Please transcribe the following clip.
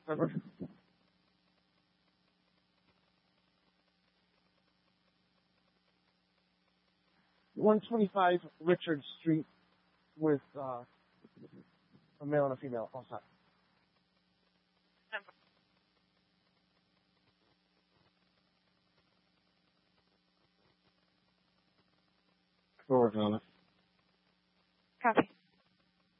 Remember? 125 Richard Street with a male and a female outside. We're working on it.